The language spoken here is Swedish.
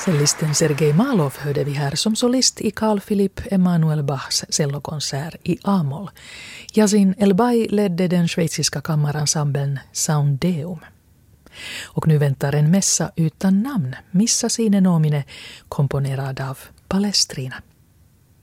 Cellisten Sergej Malov hörde vi här som solist i Carl Philipp Emanuel Bachs cellokonsert i A-moll. Yasin El-Bay ledde den schweiziska kammarensemblen Soundeum. Och nu väntar en mässa utan namn, Missa sine nomine, komponerad av Palestrina.